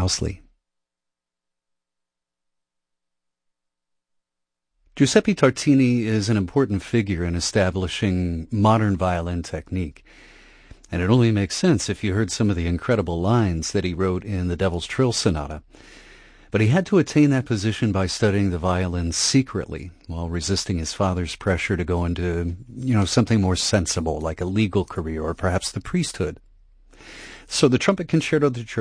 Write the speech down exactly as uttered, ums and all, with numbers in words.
Owsley. Giuseppe Tartini is an important figure in establishing modern violin technique, and it only makes sense if you heard some of the incredible lines that he wrote in the Devil's Trill Sonata. But he had to attain that position by studying the violin secretly, while resisting his father's pressure to go into, you know, something more sensible, like a legal career or perhaps the priesthood. So the Trumpet Concerto that you're